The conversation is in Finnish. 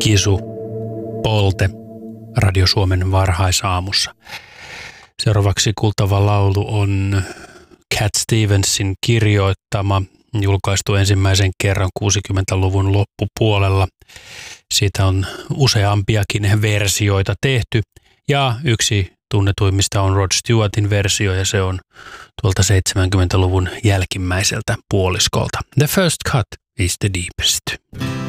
Kisu Polte Radio Suomen varhaisaamussa. Seuraavaksi kuultava laulu on Cat Stevensin kirjoittama, julkaistu ensimmäisen kerran 60-luvun loppupuolella. Siitä on useampiakin versioita tehty ja yksi tunnetuimmista on Rod Stewartin versio ja se on tuolta 70-luvun jälkimmäiseltä puoliskolta. The first cut is the deepest.